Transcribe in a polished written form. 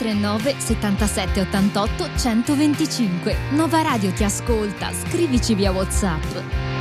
339 77 88 125. Nova Radio ti ascolta, scrivici via WhatsApp.